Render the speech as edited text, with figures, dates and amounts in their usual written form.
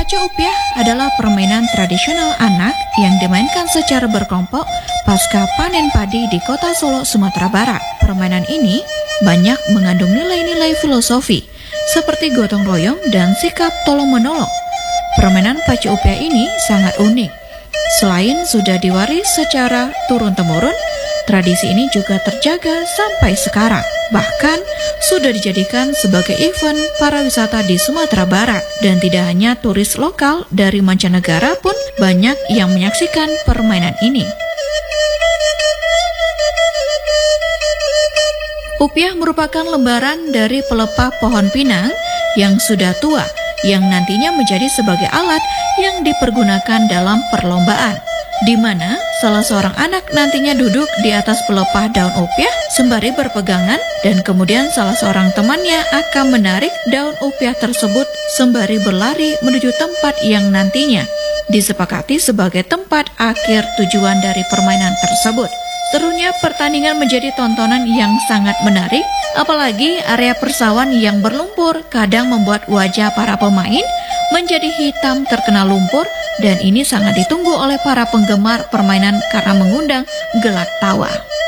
Pacu Upiah adalah permainan tradisional anak yang dimainkan secara berkelompok pasca panen padi di kota Solo, Sumatera Barat. Permainan ini banyak mengandung nilai-nilai filosofi seperti gotong royong dan sikap tolong-menolong. Permainan Pacu Upiah ini sangat unik. Selain sudah diwaris secara turun-temurun, tradisi ini juga terjaga sampai sekarang. Bahkan sudah dijadikan sebagai event para wisata di Sumatera Barat. Dan tidak hanya turis lokal dari mancanegara pun banyak yang menyaksikan permainan ini. Upiah merupakan lembaran dari pelepah pohon pinang yang sudah tua, yang nantinya menjadi sebagai alat yang dipergunakan dalam perlombaan, di mana salah seorang anak nantinya duduk di atas pelepah daun upiah sembari berpegangan, dan kemudian salah seorang temannya akan menarik daun upiah tersebut sembari berlari menuju tempat yang nantinya disepakati sebagai tempat akhir tujuan dari permainan tersebut. Serunya pertandingan menjadi tontonan yang sangat menarik, apalagi area persawahan yang berlumpur kadang membuat wajah para pemain menjadi hitam terkena lumpur, dan ini sangat ditunggu oleh para penggemar permainan karena mengundang gelak tawa.